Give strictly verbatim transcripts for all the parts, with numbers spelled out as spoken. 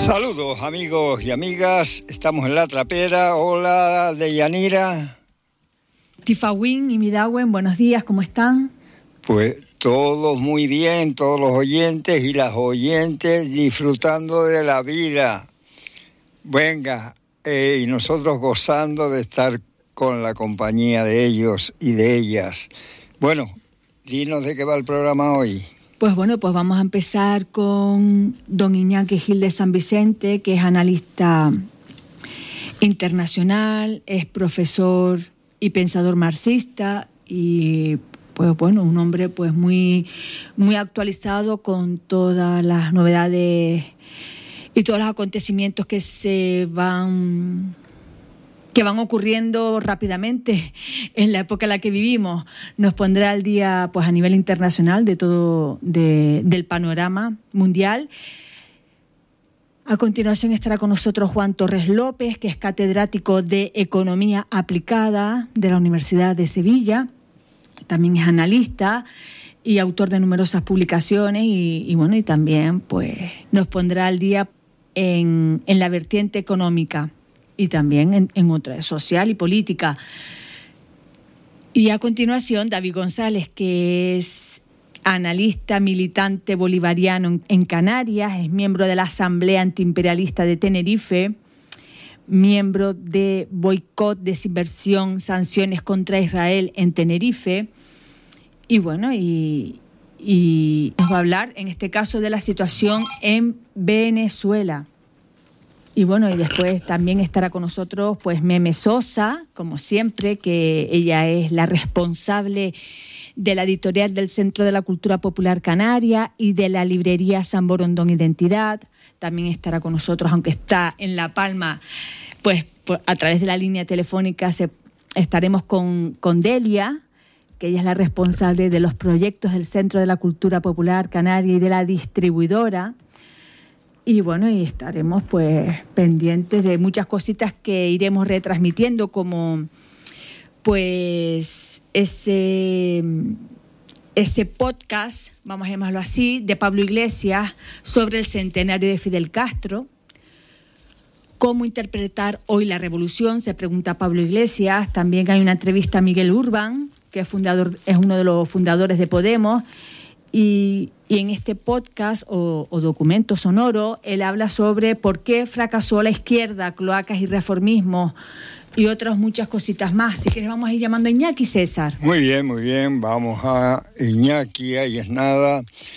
Saludos amigos y amigas, estamos en La Trapera. Hola Deyanira. Tifawin y Midagüen, buenos días, ¿cómo están? Pues todos muy bien, todos los oyentes y las oyentes disfrutando de la vida. Venga, eh, y nosotros gozando de estar con la compañía de ellos y de ellas. Bueno, dinos de qué va el programa hoy. Pues bueno, pues vamos a empezar con don Iñaki Gil de San Vicente, que es analista internacional, es profesor y pensador marxista y pues bueno, un hombre pues muy, muy actualizado con todas las novedades y todos los acontecimientos que se van que van ocurriendo rápidamente en la época en la que vivimos. Nos pondrá al día pues a nivel internacional de todo de, del panorama mundial. A continuación estará con nosotros Juan Torres López, que es catedrático de Economía Aplicada de la Universidad de Sevilla. También es analista y autor de numerosas publicaciones y, y bueno, y también pues nos pondrá al día en, en la vertiente económica y también en, en otra, social y política. Y a continuación David González, que es analista militante bolivariano en, en Canarias, es miembro de la Asamblea Antiimperialista de Tenerife, miembro de Boicot, Desinversión, Sanciones contra Israel en Tenerife, y bueno, y, y nos va a hablar en este caso de la situación en Venezuela. Y bueno, y después también estará con nosotros pues Meme Sosa, como siempre, que ella es la responsable de la editorial del Centro de la Cultura Popular Canaria y de la librería San Borondón Identidad. También estará con nosotros, aunque está en La Palma, pues por, a través de la línea telefónica se, estaremos con, con Delia, que ella es la responsable de los proyectos del Centro de la Cultura Popular Canaria y de la distribuidora. Y bueno, y estaremos pues pendientes de muchas cositas que iremos retransmitiendo, como pues ese, ese podcast, vamos a llamarlo así, de Pablo Iglesias sobre el centenario de Fidel Castro. ¿Cómo interpretar hoy la revolución?, se pregunta Pablo Iglesias. También hay una entrevista a Miguel Urbán, que es, fundador, es uno de los fundadores de Podemos. Y, y en este podcast o, o documento sonoro, él habla sobre por qué fracasó la izquierda, cloacas y reformismo y otras muchas cositas más. Si quieres vamos a ir llamando a Iñaki, César. Muy bien, muy bien. Vamos a Iñaki, ahí es nada.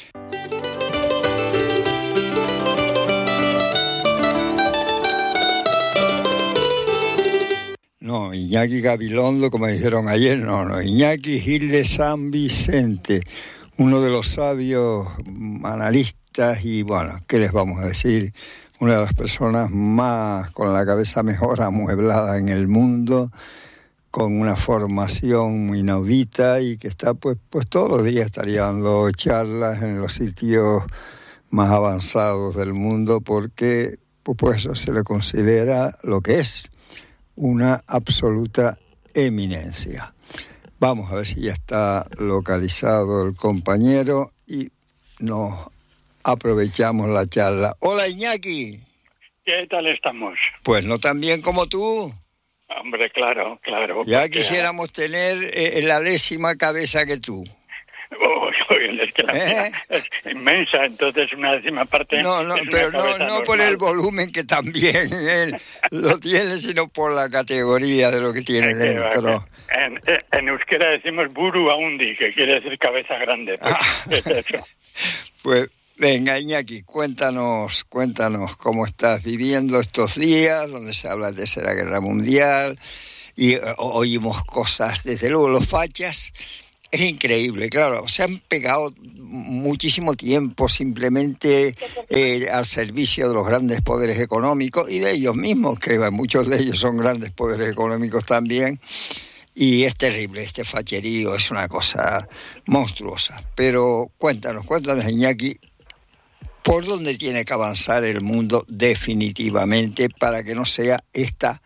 No, Iñaki Gabilondo, como dijeron ayer, no, no, Iñaki Gil de San Vicente, uno de los sabios analistas y, bueno, ¿qué les vamos a decir? Una de las personas más, con la cabeza mejor amueblada en el mundo, con una formación inaudita y que está, pues, pues todos los días estaría dando charlas en los sitios más avanzados del mundo porque, pues, pues eso se le considera lo que es, una absoluta eminencia. Vamos a ver si ya está localizado el compañero y nos aprovechamos la charla. Hola Iñaki. ¿Qué tal estamos? Pues no tan bien como tú. Hombre, claro, claro. Ya porque... quisiéramos tener eh, la décima cabeza que tú. Oh, es que la ¿Eh? es inmensa, entonces una décima parte. No, no, es una pero no, no normal. por el volumen que también él lo tiene, sino por la categoría de lo que tiene Es que, dentro. En, en euskera decimos buru aundi, que quiere decir cabeza grande. Pues, Ah. es eso. Pues venga, Iñaki, cuéntanos, cuéntanos cómo estás viviendo estos días, donde se habla de Tercera Guerra Mundial y eh, oímos cosas, desde luego los fachas. Es increíble, claro, se han pegado muchísimo tiempo simplemente eh, al servicio de los grandes poderes económicos y de ellos mismos, que muchos de ellos son grandes poderes económicos también, y es terrible, este facherío es una cosa monstruosa. Pero cuéntanos, cuéntanos, Iñaki, ¿por dónde tiene que avanzar el mundo definitivamente para que no sea esta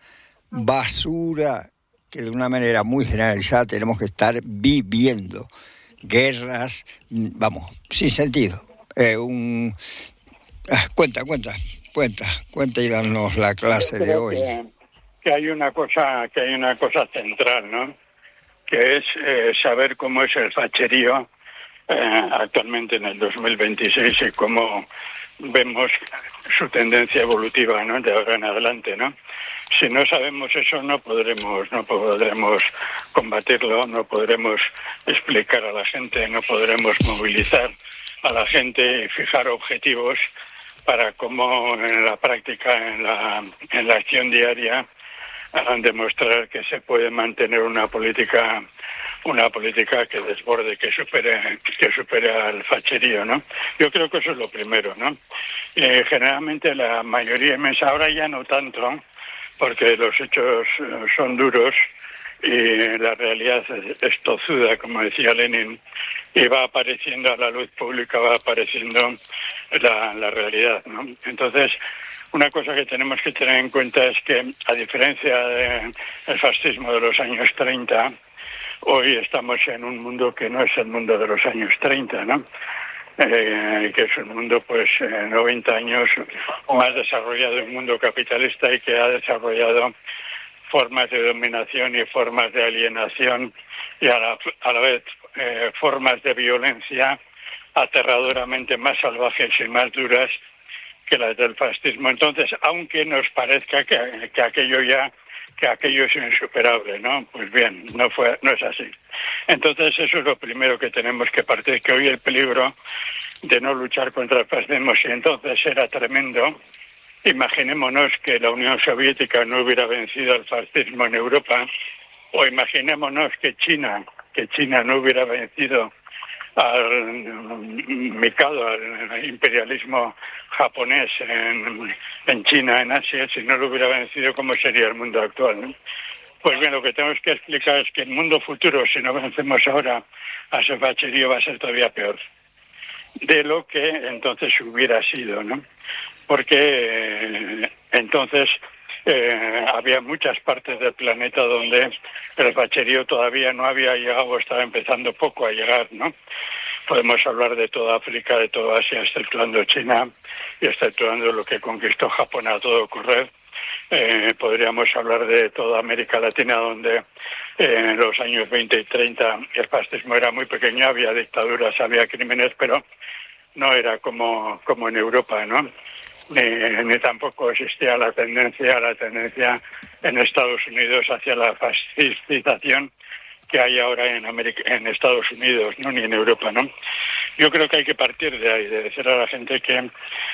basura que de una manera muy generalizada tenemos que estar viviendo? Guerras, vamos, sin sentido. Eh, un... ah, cuenta, cuenta. cuenta, cuenta y danos la clase de hoy. Que, que hay una cosa, que hay una cosa central, ¿no? Que es eh, saber cómo es el facherío eh, actualmente en el dos mil veintiséis y cómo vemos su tendencia evolutiva, ¿no? De ahora en adelante, ¿no? Si no sabemos eso, no podremos, no podremos combatirlo, no podremos explicar a la gente, no podremos movilizar a la gente y fijar objetivos para cómo en la práctica, en la, en la acción diaria, demostrar que se puede mantener una política una política que desborde, que supere que supere al facherío, ¿no? Yo creo que eso es lo primero, ¿no? Eh, generalmente la mayoría inmensa, ahora ya no tanto, porque los hechos son duros y la realidad es, es tozuda, como decía Lenin, y va apareciendo a la luz pública, va apareciendo la, la realidad, ¿no? Entonces, una cosa que tenemos que tener en cuenta es que, a diferencia del fascismo de los años treinta, hoy estamos en un mundo que no es el mundo de los años treinta, ¿no? Eh, que es un mundo, pues, eh, noventa años más desarrollado, un mundo capitalista y que ha desarrollado formas de dominación y formas de alienación y a la, a la vez eh, formas de violencia aterradoramente más salvajes y más duras que las del fascismo. Entonces, aunque nos parezca que, que aquello ya que aquello es insuperable, ¿no? Pues bien, no fue, no es así. Entonces, eso es lo primero que tenemos que partir, que hoy el peligro de no luchar contra el fascismo, si entonces era tremendo, imaginémonos que la Unión Soviética no hubiera vencido al fascismo en Europa, o imaginémonos que China, que China no hubiera vencido al Mikado, al imperialismo japonés en, en China, en Asia, si no lo hubiera vencido, ¿cómo sería el mundo actual, ¿no? Pues bien, lo que tenemos que explicar es que el mundo futuro, si no vencemos ahora a ese facherío, va a ser todavía peor de lo que entonces hubiera sido, ¿no? Porque eh, entonces eh, había muchas partes del planeta donde el facherío todavía no había llegado, o estaba empezando poco a llegar, ¿no? Podemos hablar de toda África, de toda Asia, exceptuando China y exceptuando lo que conquistó Japón a todo correr. Eh, podríamos hablar de toda América Latina, donde eh, en los años veinte y treinta el fascismo era muy pequeño, había dictaduras, había crímenes, pero no era como, como en Europa, ¿no? Ni, ni tampoco existía la tendencia, la tendencia en Estados Unidos hacia la fascistización que hay ahora en América, en Estados Unidos, no ni en Europa, ¿no? Yo creo que hay que partir de ahí, de decir a la gente que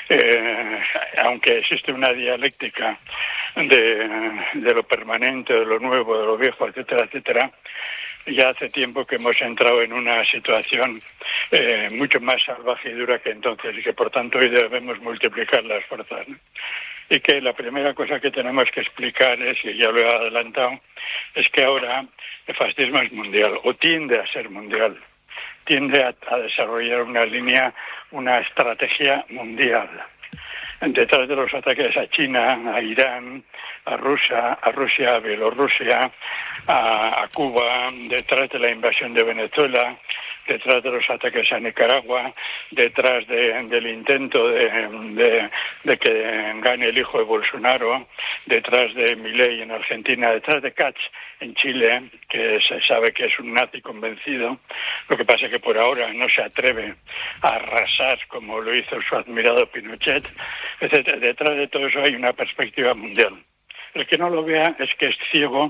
eh, aunque existe una dialéctica de, de lo permanente, de lo nuevo, de lo viejo, etcétera, etcétera, ya hace tiempo que hemos entrado en una situación eh, mucho más salvaje y dura que entonces, y que por tanto hoy debemos multiplicar las fuerzas, ¿no? Y que la primera cosa que tenemos que explicar es, y ya lo he adelantado, es que ahora el fascismo es mundial, o tiende a ser mundial, tiende a, a desarrollar una línea, una estrategia mundial. Detrás de los ataques a China, a Irán, a Rusia, a Rusia, a Bielorrusia, a, a Cuba, detrás de la invasión de Venezuela, detrás de los ataques a Nicaragua, detrás de, del intento de, de, de que gane el hijo de Bolsonaro, detrás de Milei en Argentina, detrás de Katz en Chile, que se sabe que es un nazi convencido. Lo que pasa es que por ahora no se atreve a arrasar como lo hizo su admirado Pinochet, etcétera. Detrás de todo eso hay una perspectiva mundial. El que no lo vea es que es ciego,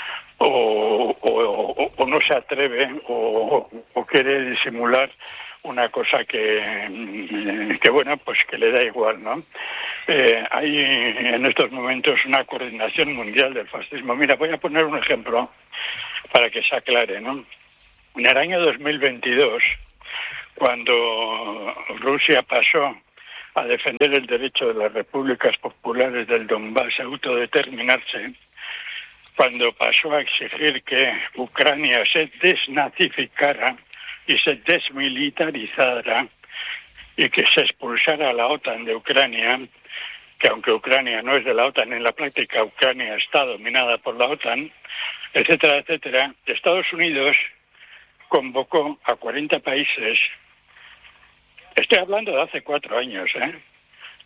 O, o, o, o no se atreve o, o quiere disimular una cosa que, que bueno, pues que le da igual, ¿no? Eh, hay en estos momentos una coordinación mundial del fascismo. Mira, voy a poner un ejemplo para que se aclare, ¿no? En el año dos mil veintidós, cuando Rusia pasó a defender el derecho de las repúblicas populares del Donbass a autodeterminarse, cuando pasó a exigir que Ucrania se desnazificara y se desmilitarizara y que se expulsara a la OTAN de Ucrania, que aunque Ucrania no es de la OTAN, en la práctica Ucrania está dominada por la OTAN, etcétera, etcétera, Estados Unidos convocó a cuarenta países, estoy hablando de hace cuatro años, ¿eh?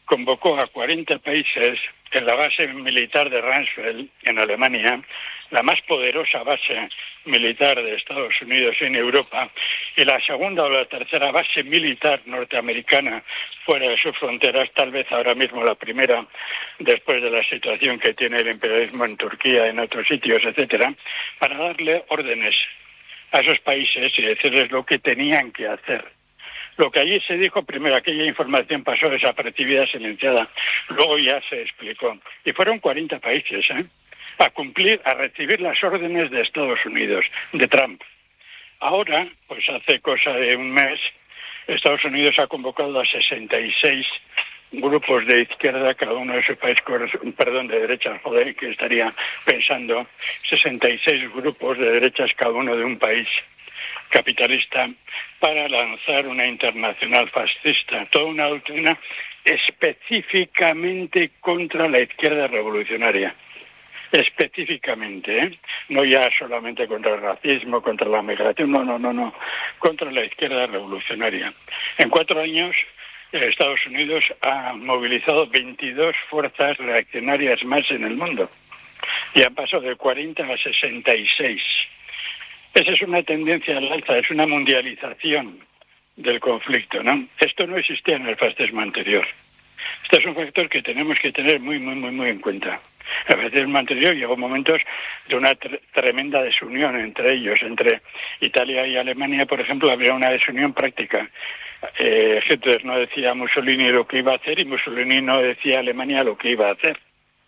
convocó a cuarenta países en la base militar de Ramsfeld, en Alemania, la más poderosa base militar de Estados Unidos en Europa, y la segunda o la tercera base militar norteamericana fuera de sus fronteras, tal vez ahora mismo la primera, después de la situación que tiene el imperialismo en Turquía, en otros sitios, etcétera, para darle órdenes a esos países y decirles lo que tenían que hacer. Lo que allí se dijo, primero, aquella información pasó desapercibida, silenciada, luego ya se explicó. Y fueron cuarenta países, ¿eh?, a cumplir, a recibir las órdenes de Estados Unidos, de Trump. Ahora, pues hace cosa de un mes, Estados Unidos ha convocado a sesenta y seis grupos de izquierda, cada uno de su país, perdón, de derechas, joder, que estaría pensando, sesenta y seis grupos de derechas, cada uno de un país capitalista, para lanzar una internacional fascista, toda una doctrina específicamente contra la izquierda revolucionaria. Específicamente, ¿eh? No ya solamente contra el racismo, contra la migración, no, no, no, no, contra la izquierda revolucionaria. En cuatro años, Estados Unidos ha movilizado veintidós fuerzas reaccionarias más en el mundo y han pasado de cuarenta a sesenta y seis. Esa es una tendencia al alza, es una mundialización del conflicto, ¿no? Esto no existía en el fascismo anterior. Este es un factor que tenemos que tener muy, muy, muy, muy en cuenta. El fascismo anterior llegó momentos de una tre- tremenda desunión entre ellos, entre Italia y Alemania, por ejemplo, había una desunión práctica. Eh, Hitler no decía a Mussolini lo que iba a hacer y Mussolini no decía a Alemania lo que iba a hacer.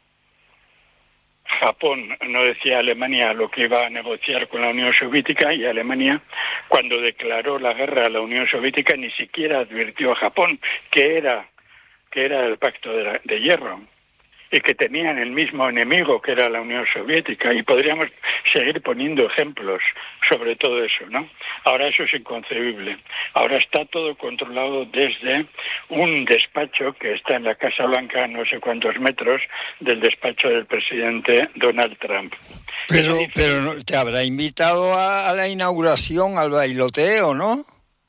Japón no decía a Alemania lo que iba a negociar con la Unión Soviética y Alemania, cuando declaró la guerra a la Unión Soviética, ni siquiera advirtió a Japón que era, que era el Pacto de, la, de Hierro y que tenían el mismo enemigo que era la Unión Soviética, y podríamos seguir poniendo ejemplos sobre todo eso, ¿no? Ahora eso es inconcebible. Ahora está todo controlado desde un despacho que está en la Casa Blanca, a no sé cuántos metros del despacho del presidente Donald Trump. Pero, pero no, te habrá invitado a, a la inauguración, al bailoteo, ¿no?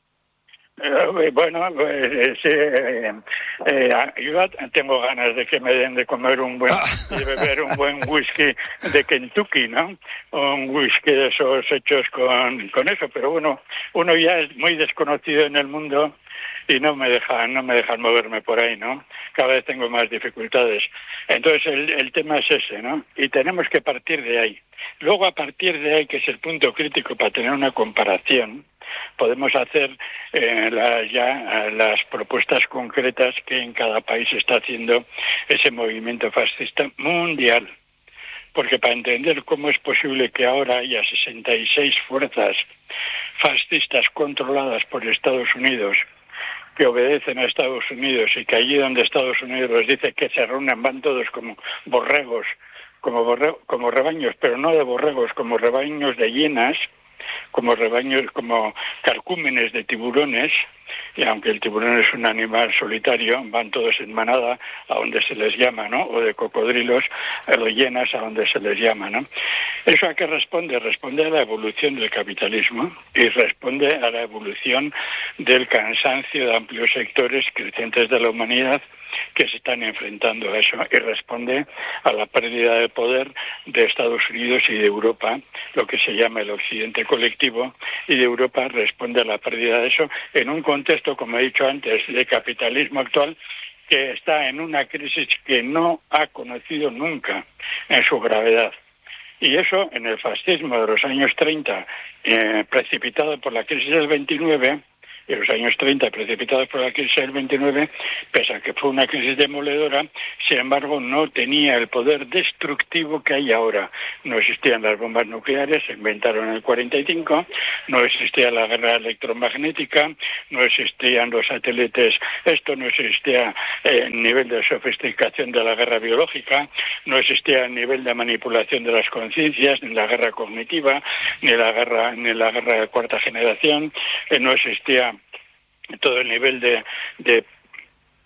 Eh, bueno, pues, eh, eh, yo tengo ganas de que me den de comer un buen y de beber un buen whisky de Kentucky, ¿no? Un whisky de esos hechos con, con eso, pero bueno, uno ya es muy desconocido en el mundo y no me dejan, no me dejan moverme por ahí, ¿no? Cada vez tengo más dificultades. Entonces el, el tema es ese, ¿no? Y tenemos que partir de ahí. Luego, a partir de ahí, que es el punto crítico para tener una comparación, podemos hacer eh, la, ya las propuestas concretas que en cada país está haciendo ese movimiento fascista mundial. Porque para entender cómo es posible que ahora haya sesenta y seis fuerzas fascistas controladas por Estados Unidos, que obedecen a Estados Unidos, y que allí donde Estados Unidos les dice que se reúnan van todos como borregos, como, borre, como rebaños, pero no de borregos, como rebaños de hienas, como rebaños, como carcúmenes de tiburones, y aunque el tiburón es un animal solitario, van todos en manada a donde se les llama, ¿no? O de cocodrilos, o de hienas a donde se les llama, ¿no? ¿Eso a qué responde? Responde a la evolución del capitalismo y responde a la evolución del cansancio de amplios sectores crecientes de la humanidad que se están enfrentando a eso, y responde a la pérdida de poder de Estados Unidos y de Europa, lo que se llama el occidente colectivo, y de Europa responde a la pérdida de eso en un contexto, como he dicho antes, de capitalismo actual que está en una crisis que no ha conocido nunca en su gravedad. Y eso, en el fascismo de los años treinta, eh, precipitado por la crisis del veintinueve, en los años treinta, precipitados por la crisis del veintinueve, pese a que fue una crisis demoledora, sin embargo no tenía el poder destructivo que hay ahora. No existían las bombas nucleares, se inventaron en el cuarenta y cinco, no existía la guerra electromagnética, no existían los satélites, esto no existía eh, el nivel de sofisticación de la guerra biológica, no existía el nivel de manipulación de las conciencias, ni la guerra cognitiva, ni la guerra, ni la guerra de cuarta generación, eh, no existía todo el nivel de, de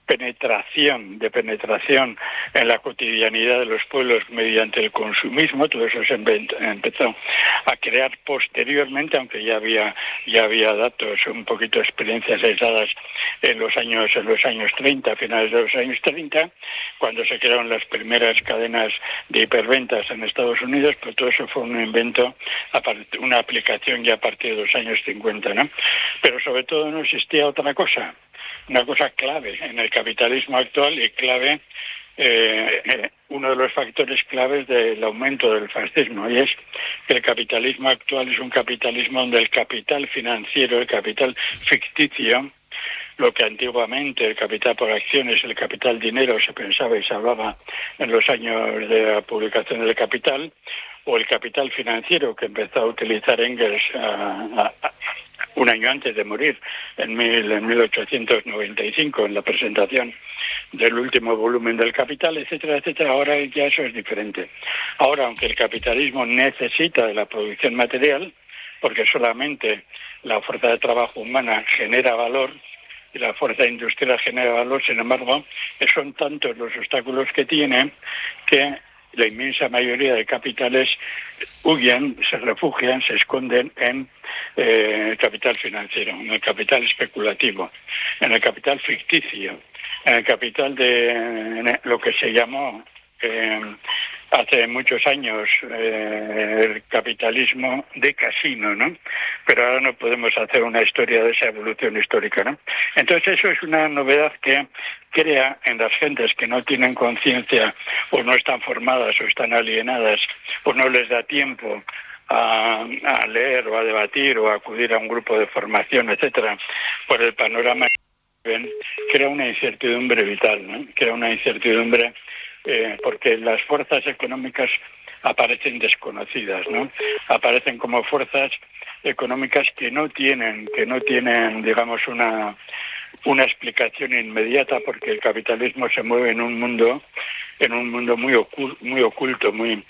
penetración, de penetración en la cotidianidad de los pueblos mediante el consumismo. Todo eso se empezó a crear posteriormente, aunque ya había ya había datos, un poquito de experiencias aisladas en los años en los años treinta, finales de los años treinta, cuando se crearon las primeras cadenas de hiperventas en Estados Unidos. Pero todo eso fue un invento, una aplicación ya a partir de los años cincuenta, ¿no? Pero sobre todo no existía otra cosa, una cosa clave en el capitalismo actual y clave, eh, eh, uno de los factores claves del aumento del fascismo, y es que el capitalismo actual es un capitalismo donde el capital financiero, el capital ficticio, lo que antiguamente el capital por acciones, el capital dinero se pensaba y se hablaba en los años de la publicación del Capital, o el capital financiero que empezó a utilizar Engels a, a, a, un año antes de morir, en, mil, en mil ochocientos noventa y cinco, en la presentación del último volumen del Capital, etcétera, etcétera. Ahora ya eso es diferente. Ahora, aunque el capitalismo necesita de la producción material, porque solamente la fuerza de trabajo humana genera valor, y la fuerza industrial genera valor, sin embargo, son tantos los obstáculos que tiene que la inmensa mayoría de capitales huyen, se refugian, se esconden en eh, el capital financiero, en el capital especulativo, en el capital ficticio, en el capital de en lo que se llamó eh, hace muchos años eh, el capitalismo de casino, ¿no? Pero ahora no podemos hacer una historia de esa evolución histórica, ¿no? Entonces eso es una novedad que crea en las gentes que no tienen conciencia o no están formadas o están alienadas o no les da tiempo a, a leer o a debatir o a acudir a un grupo de formación, etcétera, por el panorama que ven, crea una incertidumbre vital, ¿no? Crea una incertidumbre eh, porque las fuerzas económicas aparecen desconocidas, ¿no? Aparecen como fuerzas económicas que no tienen, que no tienen, digamos, una una explicación inmediata, porque el capitalismo se mueve en un mundo en un mundo muy oculto, muy oculto, muy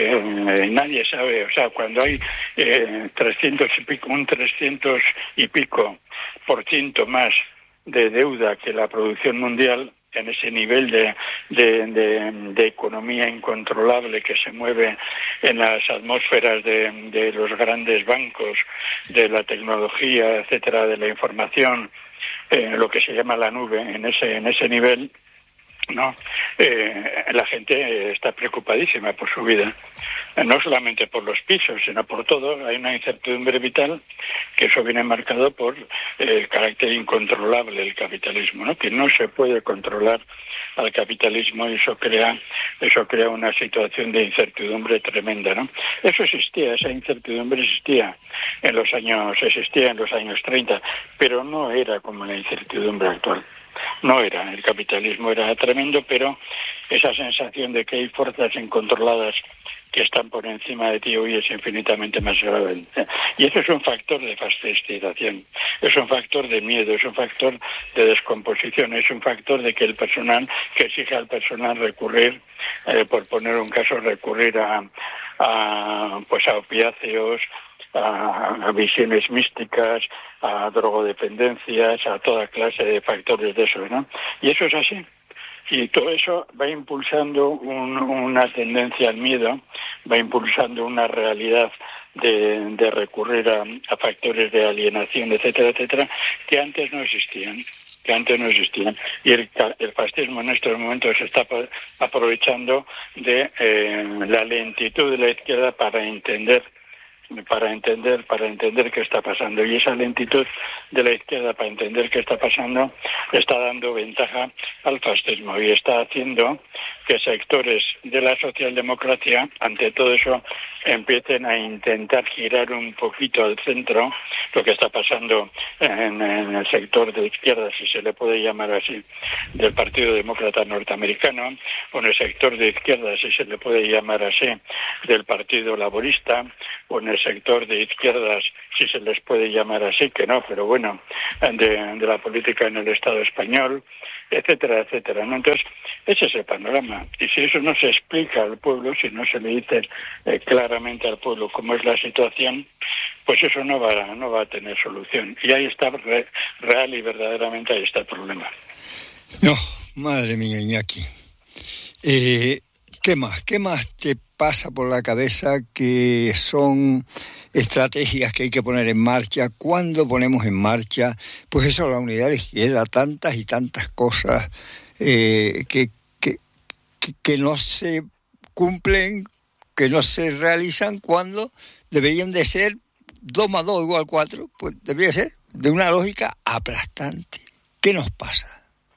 eh, nadie sabe, o sea, cuando hay eh, trescientos y pico, un trescientos y pico por ciento más de deuda que la producción mundial, en ese nivel de, de, de, de economía incontrolable que se mueve en las atmósferas de, de los grandes bancos, de la tecnología, etcétera, de la información, eh, lo que se llama la nube, en ese, en ese nivel, ¿no? Eh, la gente está preocupadísima por su vida, no solamente por los pisos, sino por todo. Hay una incertidumbre vital, que eso viene marcado por el carácter incontrolable del capitalismo, ¿no? Que no se puede controlar al capitalismo, y eso crea eso crea una situación de incertidumbre tremenda, ¿no? Eso existía, esa incertidumbre existía en los años existía en los años treinta, pero no era como la incertidumbre actual. No era, el capitalismo era tremendo, pero esa sensación de que hay fuerzas incontroladas que están por encima de ti hoy es infinitamente más grave. Y eso es un factor de fascistización, es un factor de miedo, es un factor de descomposición, es un factor de que el personal, que exige al personal recurrir, eh, por poner un caso, recurrir a, a pues a opiáceos, A, a visiones místicas, a drogodependencias, a toda clase de factores de eso, ¿no? Y eso es así. Y todo eso va impulsando un, una tendencia al miedo, va impulsando una realidad de, de recurrir a, a factores de alienación, etcétera, etcétera, que antes no existían. que antes no existían. Y el, el fascismo en estos momentos se está aprovechando de eh, la lentitud de la izquierda para entender para entender para entender qué está pasando, y esa lentitud de la izquierda para entender qué está pasando está dando ventaja al fascismo y está haciendo que sectores de la socialdemocracia, ante todo eso, empiecen a intentar girar un poquito al centro, lo que está pasando en, en el sector de izquierda, si se le puede llamar así, del Partido Demócrata Norteamericano, o en el sector de izquierda, si se le puede llamar así, del Partido Laborista, o en el sector de izquierdas, si se les puede llamar así, que no, pero bueno, de, de la política en el Estado español, etcétera, etcétera, ¿no? Entonces, ese es el panorama. Y si eso no se explica al pueblo, si no se le dice eh, claramente al pueblo cómo es la situación, pues eso no va, no va a tener solución. Y ahí está, re, real y verdaderamente ahí está el problema. No, madre mía, Iñaki. Eh, ¿Qué más? ¿Qué más te pasa por la cabeza que son estrategias que hay que poner en marcha? ¿Cuándo ponemos en marcha? Pues eso, la unidad de la izquierda, tantas y tantas cosas eh, que, que, que, que no se cumplen, que no se realizan cuando deberían de ser dos más dos igual cuatro, pues debería ser de una lógica aplastante. ¿Qué nos pasa?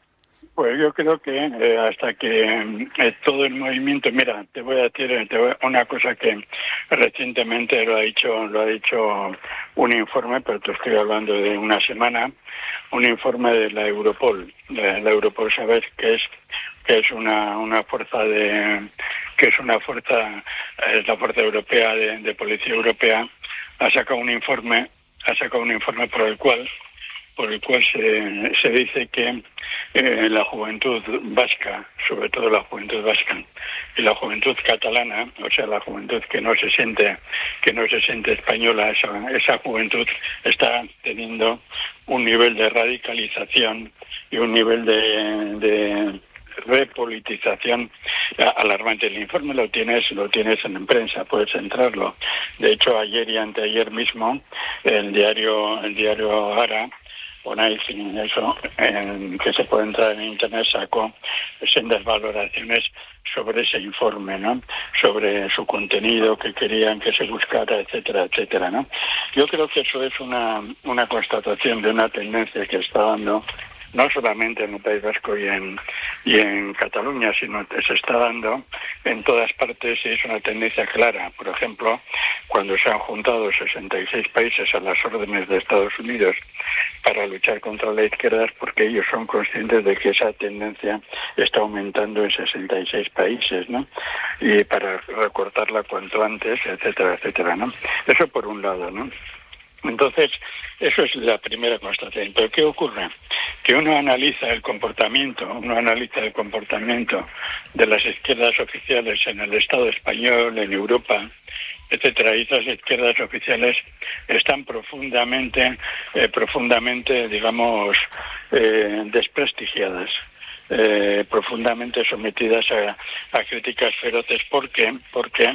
Pues yo creo que eh, hasta que eh, todo el movimiento, mira, te voy a decir te voy, una cosa que recientemente lo ha dicho, lo ha dicho un informe, pero te estoy hablando de una semana, un informe de la Europol. La, la Europol, sabes que es que es una una fuerza de que es una fuerza es la fuerza europea de, de policía europea, ha sacado un informe, ha sacado un informe por el cual por el cual se, se dice que eh, la juventud vasca, sobre todo la juventud vasca y la juventud catalana, o sea, la juventud que no se siente que no se siente española, esa, esa juventud está teniendo un nivel de radicalización y un nivel de, de repolitización alarmante. El informe lo tienes lo tienes en prensa, puedes entrarlo. De hecho, ayer y anteayer mismo el diario el diario Ara, Onaiz, eso, en, que se puede entrar en internet, sacó sendas valoraciones sobre ese informe, ¿no? Sobre su contenido, que querían que se buscara, etcétera, etcétera, ¿no? Yo creo que eso es una, una constatación de una tendencia que está dando no solamente en el País Vasco y en y en Cataluña, sino que se está dando en todas partes y es una tendencia clara. Por ejemplo, cuando se han juntado sesenta y seis países a las órdenes de Estados Unidos para luchar contra la izquierda, es porque ellos son conscientes de que esa tendencia está aumentando en sesenta y seis países, ¿no? Y para recortarla cuanto antes, etcétera, etcétera, ¿no? Eso por un lado, ¿no? Entonces, eso es la primera constatación. Pero ¿qué ocurre? Que uno analiza el comportamiento, uno analiza el comportamiento de las izquierdas oficiales en el Estado español, en Europa, etcétera, y esas izquierdas oficiales están profundamente, eh, profundamente, digamos, eh, desprestigiadas. Eh, profundamente sometidas a, a críticas feroces. ¿Por qué? Porque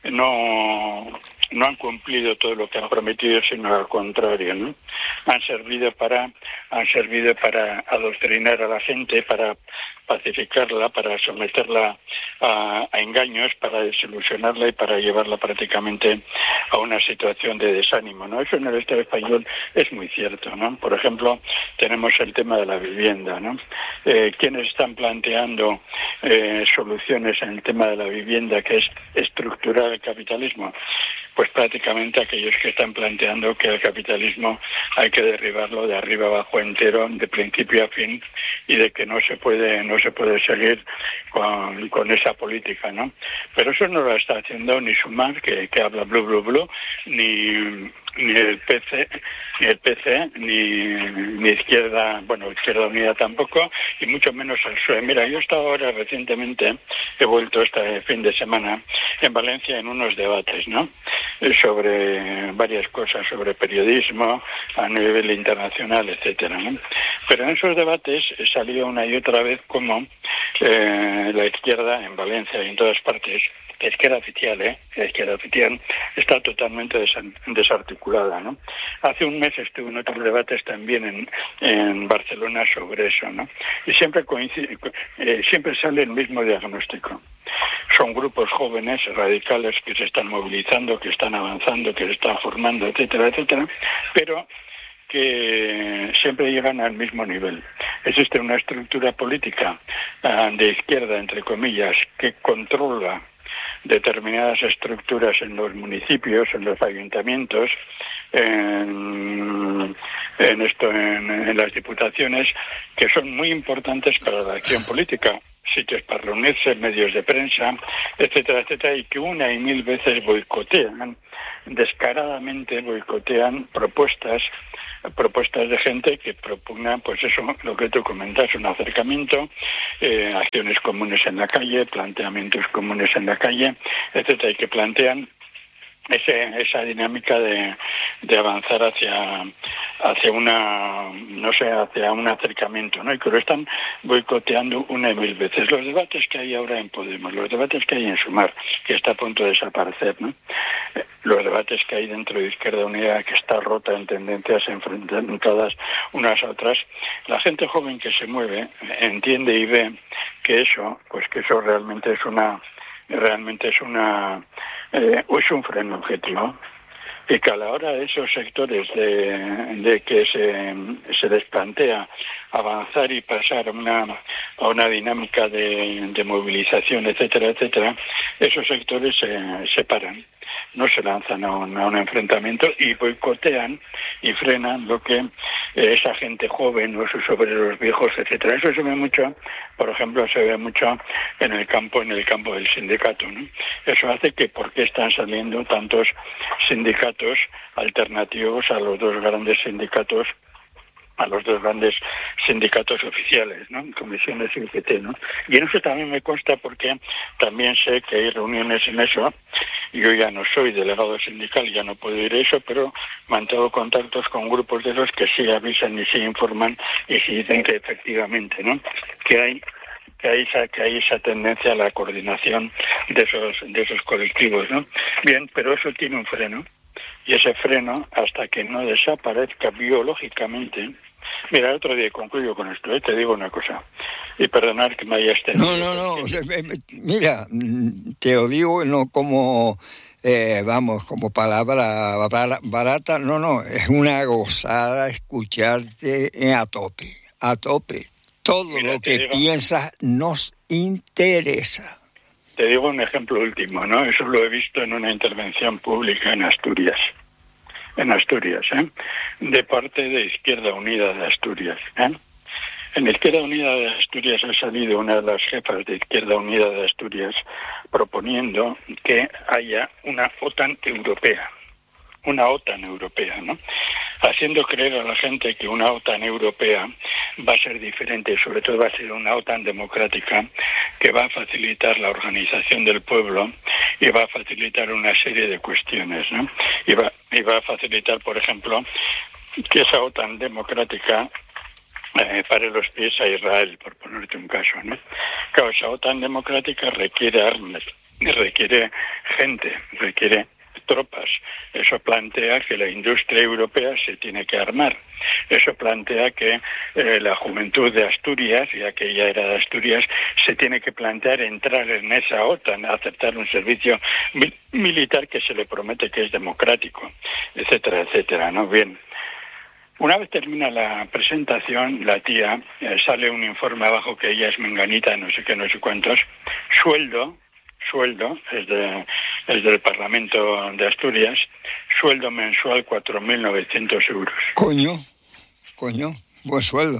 no... no han cumplido todo lo que han prometido, sino al contrario, ¿no? Han servido para, han servido para adoctrinar a la gente, para pacificarla, para someterla a, a engaños, para desilusionarla y para llevarla prácticamente a una situación de desánimo, ¿no? Eso en el Estado español es muy cierto, ¿no? Por ejemplo, tenemos el tema de la vivienda, ¿no? Eh, ¿Quiénes están planteando eh, soluciones en el tema de la vivienda, que es estructurar el capitalismo? Pues prácticamente aquellos que están planteando que el capitalismo hay que derribarlo de arriba abajo entero, de principio a fin, y de que no se puede no se puede seguir con, con esa política, ¿no? Pero eso no lo está haciendo ni Sumar, que, que habla blu blu blu, ni ni el P C, ni el P C, ni, ni Izquierda, bueno, Izquierda Unida tampoco, y mucho menos el P S O E. Mira, yo he estado ahora recientemente, he vuelto este fin de semana en Valencia en unos debates, ¿no? Sobre varias cosas, sobre periodismo a nivel internacional, etcétera, ¿no? Pero en esos debates salió una y otra vez como eh, la izquierda en Valencia y en todas partes, la izquierda oficial, ¿eh? La izquierda oficial está totalmente desarticulada, ¿no? Hace un mes estuve en otros debates también en, en Barcelona sobre eso, ¿no? Y siempre coincide, eh, siempre sale el mismo diagnóstico. Son grupos jóvenes, radicales, que se están movilizando, que están avanzando, que se están formando, etcétera, etcétera, pero que siempre llegan al mismo nivel. Existe una estructura política uh, de izquierda, entre comillas, que controla determinadas estructuras en los municipios, en los ayuntamientos, en, en esto, en, en las diputaciones, que son muy importantes para la acción política, sitios para reunirse, medios de prensa, etcétera, etcétera, y que una y mil veces boicotean, descaradamente boicotean propuestas propuestas de gente que propugnan, pues eso, lo que tú comentas, un acercamiento, eh, acciones comunes en la calle, planteamientos comunes en la calle, etcétera, y que plantean ese, esa dinámica de, de avanzar hacia hacia una, no sé, hacia un acercamiento, ¿no? Y que lo están boicoteando una y mil veces. Los debates que hay ahora en Podemos, los debates que hay en Sumar, que está a punto de desaparecer, ¿no? Los debates que hay dentro de Izquierda Unida, que está rota en tendencias enfrentadas unas a otras, la gente joven que se mueve entiende y ve que eso, pues que eso realmente es una, realmente es una, eh, es un freno objetivo. Y que a la hora de esos sectores de, de que se, se les plantea avanzar y pasar a una, a una dinámica de, de movilización, etcétera, etcétera, esos sectores se separan, no se lanzan a un, a un enfrentamiento y boicotean y frenan lo que esa gente joven o esos obreros viejos, etcétera. Eso se ve mucho, por ejemplo, se ve mucho en el campo, en el campo del sindicato, ¿no? Eso hace que por qué están saliendo tantos sindicatos alternativos a los dos grandes sindicatos a los dos grandes sindicatos oficiales, ¿no? Comisiones y U G T, ¿no? Y en eso también me consta porque también sé que hay reuniones en eso. Yo ya no soy delegado sindical, ya no puedo ir a eso, pero mantengo contactos con grupos de los que sí avisan y sí informan y sí dicen que efectivamente, ¿no? Que hay que hay esa que hay esa tendencia a la coordinación de esos de esos colectivos, ¿no? Bien, pero eso tiene un freno. Y ese freno, hasta que no desaparezca biológicamente... Mira, el otro día concluyo con esto, ¿eh? Te digo una cosa, y perdonar que me haya extendido. No, no, no, mira, te lo digo no como, eh, vamos, como palabra barata, no, no, es una gozada escucharte a tope, a tope. Todo mira, lo que digo, piensas nos interesa. Te digo un ejemplo último, ¿no? Eso lo he visto en una intervención pública en Asturias. En Asturias, ¿eh? De parte de Izquierda Unida de Asturias, ¿eh? En Izquierda Unida de Asturias ha salido una de las jefas de Izquierda Unida de Asturias proponiendo que haya una OTAN europea. Una OTAN europea, ¿no? Haciendo creer a la gente que una OTAN europea va a ser diferente, sobre todo va a ser una OTAN democrática que va a facilitar la organización del pueblo y va a facilitar una serie de cuestiones, ¿no? Y va, y va a facilitar, por ejemplo, que esa OTAN democrática eh, pare los pies a Israel, por ponerte un caso, ¿no? Claro, esa OTAN democrática requiere armas, requiere gente, requiere tropas. Eso plantea que la industria europea se tiene que armar. Eso plantea que eh, la juventud de Asturias, y aquella era de Asturias, se tiene que plantear entrar en esa OTAN, aceptar un servicio mi- militar que se le promete que es democrático, etcétera, etcétera, ¿no? Bien. Una vez termina la presentación, la tía, eh, sale un informe abajo que ella es menganita, no sé qué, no sé cuántos, sueldo, sueldo, es, de, es del Parlamento de Asturias, sueldo mensual cuatro mil novecientos euros. Coño, coño, buen sueldo.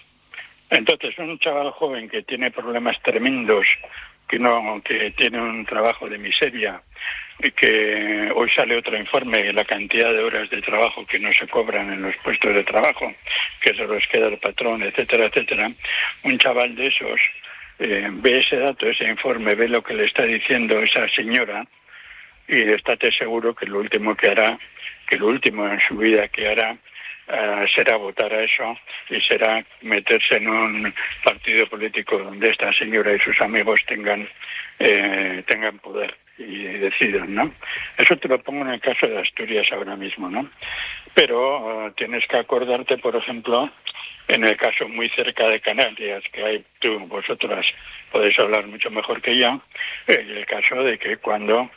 Entonces, un chaval joven que tiene problemas tremendos, que no, que tiene un trabajo de miseria, y que hoy sale otro informe, la cantidad de horas de trabajo que no se cobran en los puestos de trabajo, que se los queda el patrón, etcétera, etcétera. Un chaval de esos eh, ve ese dato, ese informe, ve lo que le está diciendo esa señora y estate seguro que lo último que hará, que lo último en su vida que hará, Uh, será votar a eso y será meterse en un partido político donde esta señora y sus amigos tengan eh, tengan poder y decidan, ¿no? Eso te lo pongo en el caso de Asturias ahora mismo, ¿no? Pero uh, tienes que acordarte, por ejemplo, en el caso muy cerca de Canarias, que hay tú, vosotras podéis hablar mucho mejor que yo, en el caso de que cuando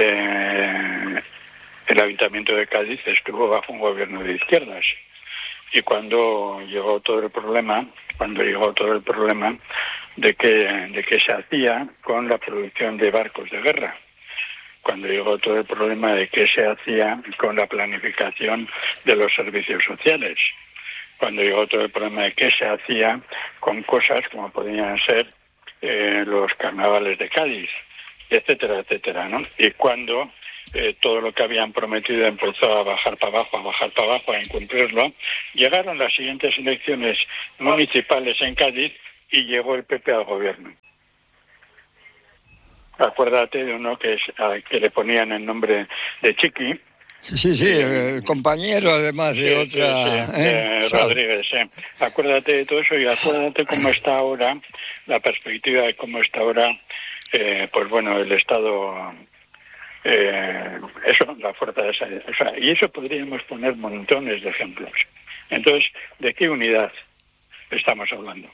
eh, el Ayuntamiento de Cádiz estuvo bajo un gobierno de izquierdas. Y cuando llegó todo el problema, cuando llegó todo el problema de que, de que se hacía con la producción de barcos de guerra, cuando llegó todo el problema de qué se hacía con la planificación de los servicios sociales, cuando llegó todo el problema de qué se hacía con cosas como podían ser eh, los carnavales de Cádiz, etcétera, etcétera, ¿no? Y cuando eh, todo lo que habían prometido empezó a bajar para abajo, a bajar para abajo, a incumplirlo, llegaron las siguientes elecciones municipales en Cádiz y llegó el P P al gobierno. Acuérdate de uno que, es, que le ponían el nombre de Chiqui. Sí, sí, sí, el compañero además de sí, otra... Sí, sí, ¿eh? eh, Rodríguez, sí. Acuérdate de todo eso y acuérdate cómo está ahora, la perspectiva de cómo está ahora, eh, pues bueno, el Estado... Eh, eso, la fuerza de esa... O sea, y eso podríamos poner montones de ejemplos. Entonces, ¿de qué unidad estamos hablando?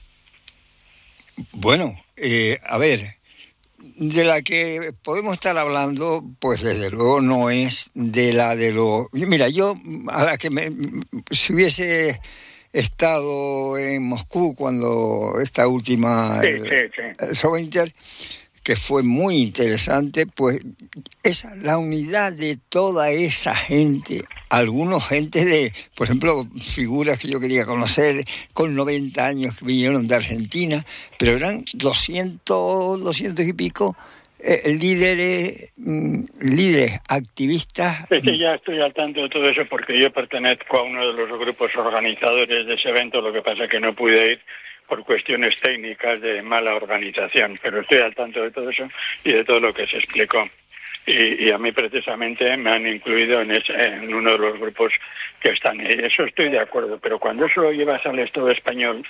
Bueno, eh, a ver, de la que podemos estar hablando, pues desde luego no es de la de los... Mira, yo a la que me... Si hubiese estado en Moscú cuando esta última... Sí, el, sí, sí. el Sovinter, que fue muy interesante, pues esa, la unidad de toda esa gente, algunos gente de, por ejemplo, figuras que yo quería conocer con noventa años que vinieron de Argentina, pero eran doscientos, doscientos y pico eh, líderes, mm, líderes activistas. Sí, sí, ya estoy al tanto de todo eso porque yo pertenezco a uno de los grupos organizadores de ese evento, lo que pasa es que no pude ir por cuestiones técnicas de mala organización, pero estoy al tanto de todo eso y de todo lo que se explicó. Y, y a mí precisamente me han incluido en, ese, en uno de los grupos que están. Y eso estoy de acuerdo, pero cuando eso lo llevas al Estado español,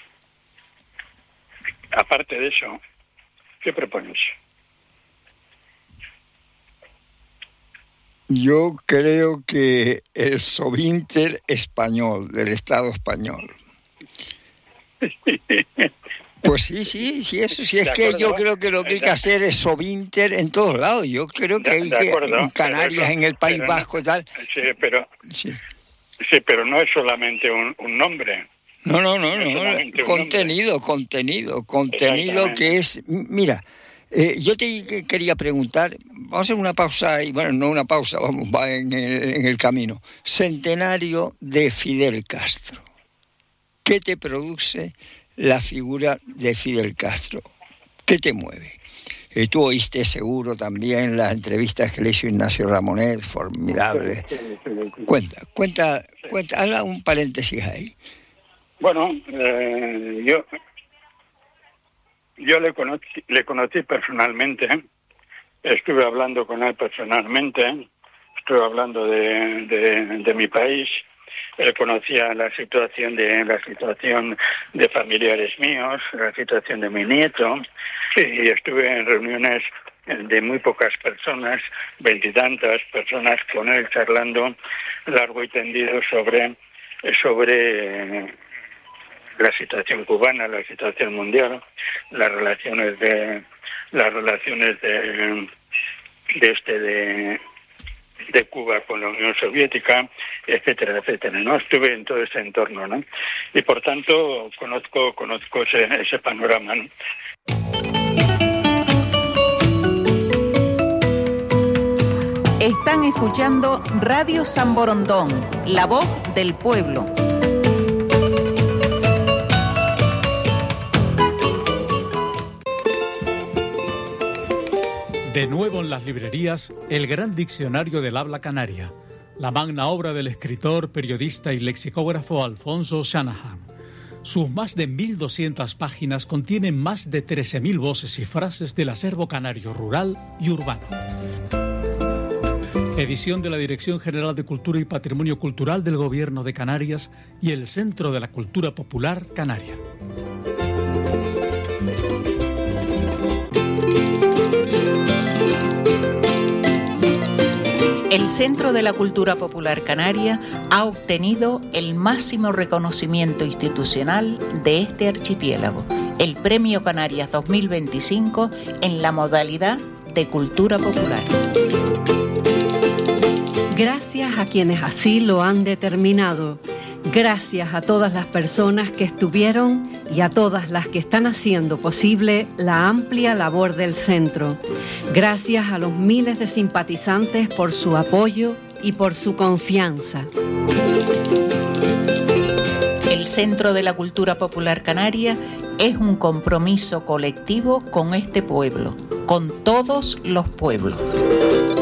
aparte de eso, ¿qué propones? Yo creo que el Sovinter español, del Estado español. Pues sí, sí, sí, eso sí, es que yo creo que lo que hay que hacer es Sovinter en todos lados. Yo creo que hay que, en Canarias, en el País Vasco y tal. Sí, pero, sí. sí, pero no es solamente un, un nombre. No, no, no, no, no. Contenido, contenido, contenido que es... Mira, eh, yo te quería preguntar, vamos a hacer una pausa, y bueno, no una pausa, vamos, va en el, en el camino. Centenario de Fidel Castro. ¿Qué te produce la figura de Fidel Castro? ¿Qué te mueve? Eh, tú oíste seguro también las entrevistas que le hizo Ignacio Ramonet, formidable. Sí, sí, sí, sí. Cuenta, cuenta, sí. cuenta, haga un paréntesis ahí. Bueno, eh, yo yo le conocí, le conocí personalmente, ¿eh? Estuve hablando con él personalmente, ¿eh? Estuve hablando de, de, de mi país. Él conocía la situación de la situación de familiares míos, la situación de mi nieto, y estuve en reuniones de muy pocas personas, veintitantas personas con él charlando largo y tendido sobre sobre la situación cubana, la situación mundial, las relaciones de las relaciones de de este de de Cuba con la Unión Soviética, etcétera, etcétera, ¿no? Estuve en todo ese entorno, ¿no? Y por tanto conozco conozco ese, ese panorama, ¿no? Están escuchando Radio San Borondón, la voz del pueblo. De nuevo en las librerías, el gran diccionario del habla canaria, la magna obra del escritor, periodista y lexicógrafo Alfonso Shanahan. Sus más de mil doscientas páginas contienen más de trece mil voces y frases del acervo canario rural y urbano. Edición de la Dirección General de Cultura y Patrimonio Cultural del Gobierno de Canarias y el Centro de la Cultura Popular Canaria. El Centro de la Cultura Popular Canaria ha obtenido el máximo reconocimiento institucional de este archipiélago, el Premio Canarias dos mil veinticinco en la modalidad de Cultura Popular. Gracias a quienes así lo han determinado. Gracias a todas las personas que estuvieron y a todas las que están haciendo posible la amplia labor del centro. Gracias a los miles de simpatizantes por su apoyo y por su confianza. El Centro de la Cultura Popular Canaria es un compromiso colectivo con este pueblo, con todos los pueblos.